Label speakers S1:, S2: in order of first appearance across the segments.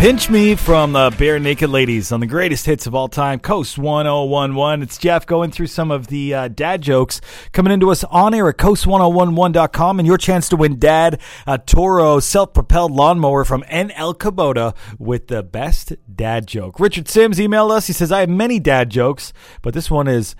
S1: Pinch Me from the Bare Naked Ladies on the greatest hits of all time, Coast 1011. It's Jeff going through some of the dad jokes coming into us on air at coast1011.com, and your chance to win Dad a Toro self-propelled lawnmower from NL Kubota with the best dad joke. Richard Sims emailed us. He says, I have many dad jokes, but this one is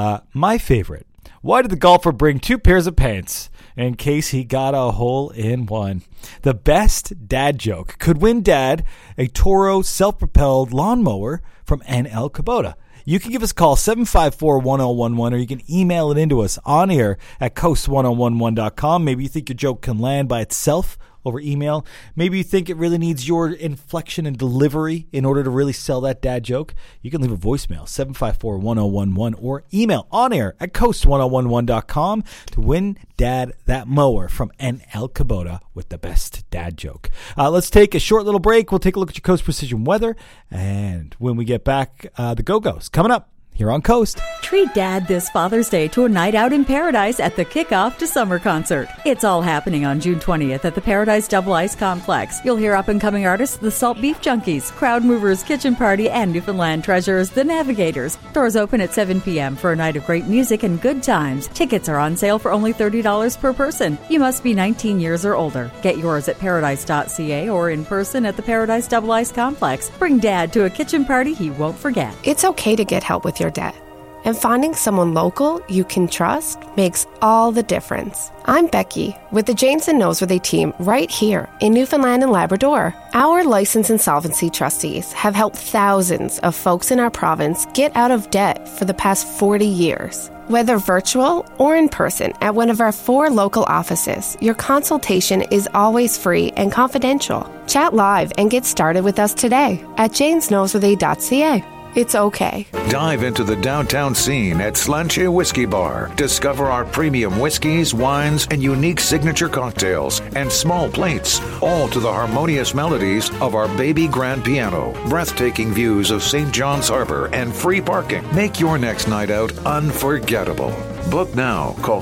S1: my favorite. Why did the golfer bring 2 pairs of pants? In case he got a hole in one. The best dad joke could win Dad a Toro self-propelled lawnmower from NL Kubota. You can give us a call, 754-1011, or you can email it into us on air at coast1011.com. Maybe you think your joke can land by itself over email. Maybe you think it really needs your inflection and delivery in order to really sell that dad joke. You can leave a voicemail, 754-1011, or email on air at coast1011.com to win Dad that mower from NL Kubota with the best dad joke. Let's take a short little break. We'll take a look at your Coast Precision weather. And when we get back, the Go-Go's coming up here on Coast.
S2: Treat Dad this Father's Day to a night out in paradise at the Kickoff to Summer concert. It's all happening on June 20th at the Paradise Double Ice Complex. You'll hear up-and-coming artists the Salt Beef Junkies, Crowd Movers, Kitchen Party, and Newfoundland Treasures, the Navigators. Doors open at 7 p.m. for a night of great music and good times. Tickets are on sale for only $30 per person. You must be 19 years or older. Get yours at paradise.ca or in person at the Paradise Double Ice Complex. Bring Dad to a kitchen party he won't forget.
S3: It's okay to get help with your debt. And finding someone local you can trust makes all the difference. I'm Becky with the Janes and Noseworthy team right here in Newfoundland and Labrador. Our licensed insolvency trustees have helped thousands of folks in our province get out of debt for the past 40 years. Whether virtual or in person at one of our 4 local offices, your consultation is always free and confidential. Chat live and get started with us today at janesnoseworthy.ca. It's okay.
S4: Dive into the downtown scene at Slanche Whiskey Bar. Discover our premium whiskeys, wines, and unique signature cocktails and small plates, all to the harmonious melodies of our baby grand piano. Breathtaking views of St. John's Harbor and free parking. Make your next night out unforgettable. Book now. Call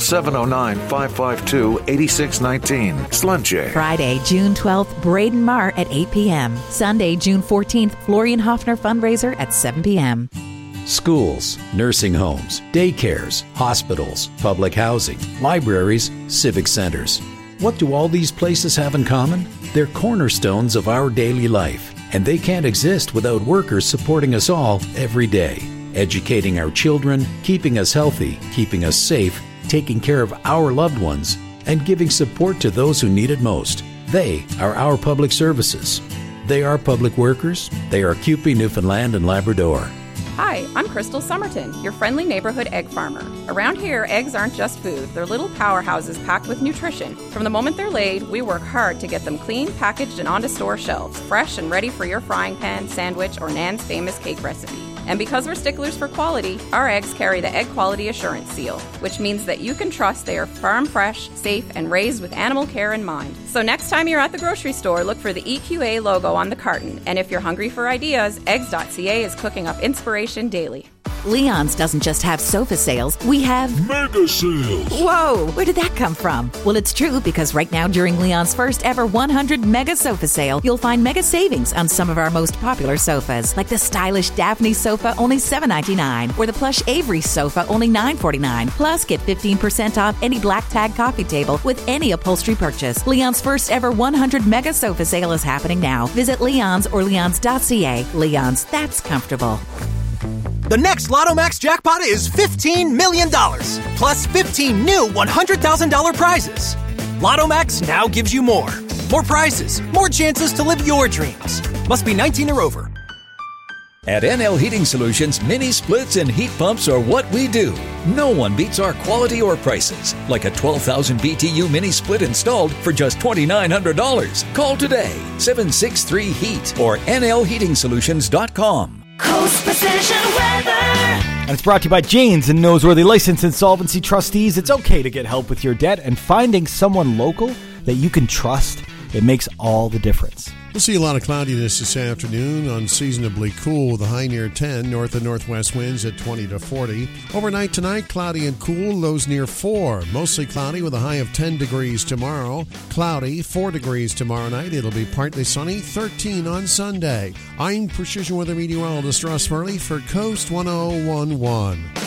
S4: 709-552-8619. Slanche.
S5: Friday, June 12th, Braden Marr at 8 p.m. Sunday, June 14th, Florian Hoffner fundraiser at 7 p.m.
S6: Schools, nursing homes, daycares, hospitals, public housing, libraries, civic centers. What do all these places have in common? They're cornerstones of our daily life, and they can't exist without workers supporting us all every day. Educating our children, keeping us healthy, keeping us safe, taking care of our loved ones, and giving support to those who need it most. They are our public services. They are public workers. They are CUPE Newfoundland and Labrador.
S7: Hi, I'm Crystal Somerton, your friendly neighborhood egg farmer. Around here, eggs aren't just food. They're little powerhouses packed with nutrition. From the moment they're laid, we work hard to get them clean, packaged, and onto store shelves, fresh and ready for your frying pan, sandwich, or Nan's famous cake recipe. And because we're sticklers for quality, our eggs carry the Egg Quality Assurance Seal, which means that you can trust they are farm fresh, safe, and raised with animal care in mind. So next time you're at the grocery store, look for the EQA logo on the carton. And if you're hungry for ideas, eggs.ca is cooking up inspiration daily.
S5: Leon's doesn't just have sofa sales, we have
S8: mega sales.
S5: Whoa, where did that come from? Well, it's true because right now during Leon's first ever 100 mega sofa sale, you'll find mega savings on some of our most popular sofas, like the stylish Daphne sofa, only $7.99, or the plush Avery sofa, only $9.49. Plus, get 15% off any black tag coffee table with any upholstery purchase. Leon's first ever 100 mega sofa sale is happening now. Visit Leon's or leons.ca. Leon's, that's comfortable.
S9: The next Lotto Max jackpot is $15 million, plus 15 new $100,000 prizes. Lotto Max now gives you more. More prizes, more chances to live your dreams. Must be 19 or over.
S10: At NL Heating Solutions, mini splits and heat pumps are what we do. No one beats our quality or prices, like a 12,000 BTU mini split installed for just $2,900. Call today, 763-HEAT or nlheatingsolutions.com.
S11: Coast Precision Weather.
S1: And it's brought to you by Janes and Noseworthy Licensed Insolvency Trustees. It's okay to get help with your debt, and finding someone local that you can trust It makes all the difference.
S8: We'll see a lot of cloudiness this afternoon, unseasonably cool with a high near 10, north and northwest winds at 20 to 40. Overnight tonight, cloudy and cool, lows near 4. Mostly cloudy with a high of 10 degrees tomorrow. Cloudy, 4 degrees tomorrow night. It'll be partly sunny, 13 on Sunday. I'm Precision Weather Meteorologist Russ Murley for Coast 1011.